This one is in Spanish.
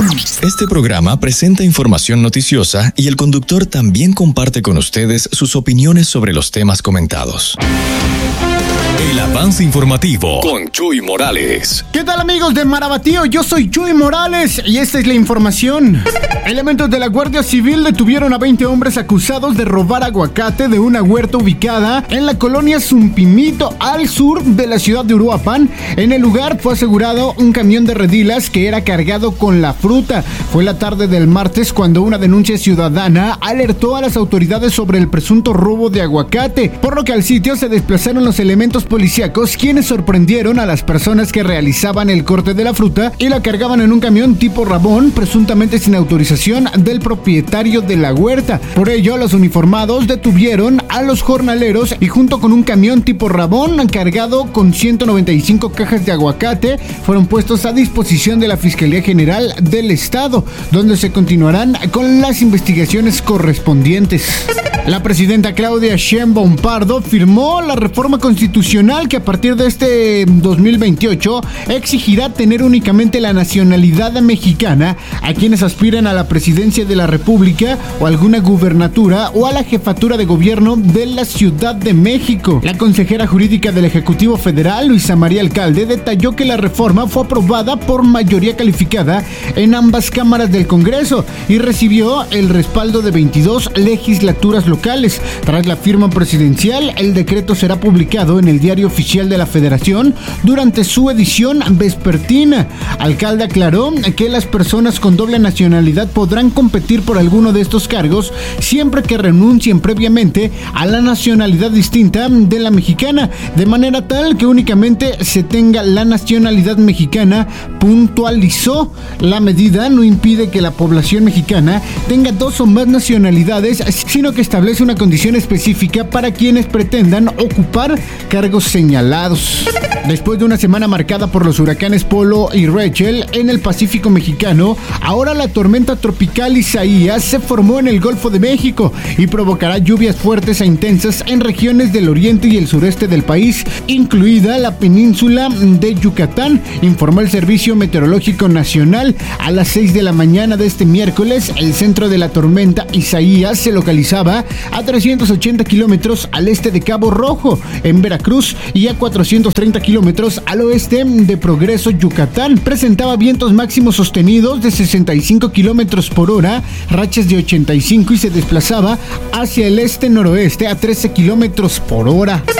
Este programa presenta información noticiosa y el conductor también comparte con ustedes sus opiniones sobre los temas comentados. El avance informativo con Chuy Morales. ¿Qué tal, amigos de Marabatío? Yo soy Chuy Morales y esta es la información. Elementos de la Guardia Civil detuvieron a 20 hombres acusados de robar aguacate de una huerta ubicada en la colonia Zumpimito, al sur de la ciudad de Uruapan. En el lugar fue asegurado un camión de redilas que era cargado con la fruta. Fue la tarde del martes cuando una denuncia ciudadana alertó a las autoridades sobre el presunto robo de aguacate, por lo que al sitio se desplazaron los elementos policíacos, quienes sorprendieron a las personas que realizaban el corte de la fruta y la cargaban en un camión tipo Rabón, presuntamente sin autorización del propietario de la huerta. Por ello, los uniformados detuvieron a los jornaleros y junto con un camión tipo Rabón cargado con 195 cajas de aguacate fueron puestos a disposición de la Fiscalía General del Estado, donde se continuarán con las investigaciones correspondientes. La presidenta Claudia Sheinbaum Pardo firmó la reforma constitucional que a partir de este 2028 exigirá tener únicamente la nacionalidad mexicana a quienes aspiren a la presidencia de la República o alguna gubernatura o a la jefatura de gobierno de la Ciudad de México. La consejera jurídica del Ejecutivo Federal, Luisa María Alcalde, detalló que la reforma fue aprobada por mayoría calificada en ambas cámaras del Congreso y recibió el respaldo de 22 legislaturas locales. Tras la firma presidencial, el decreto será publicado en el Diario Oficial de la Federación durante su edición vespertina. Alcalde aclaró que las personas con doble nacionalidad podrán competir por alguno de estos cargos siempre que renuncien previamente a la nacionalidad distinta de la mexicana, de manera tal que únicamente se tenga la nacionalidad mexicana. Puntualizó: la medida no impide que la población mexicana tenga dos o más nacionalidades, sino que establece una condición específica para quienes pretendan ocupar cargos señalados. Después de una semana marcada por los huracanes Polo y Rachel en el Pacífico mexicano, ahora la tormenta tropical Isaías se formó en el Golfo de México y provocará lluvias fuertes e intensas en regiones del oriente y el sureste del país, incluida la península de Yucatán, informó el Servicio Meteorológico Nacional. A las 6 de la mañana de este miércoles, el centro de la tormenta Isaías se localizaba a 380 kilómetros al este de Cabo Rojo, en Veracruz, y a 430 kilómetros al oeste de Progreso, Yucatán. Presentaba vientos máximos sostenidos de 65 kilómetros por hora, rachas de 85 y se desplazaba hacia el este-noroeste a 13 kilómetros por hora.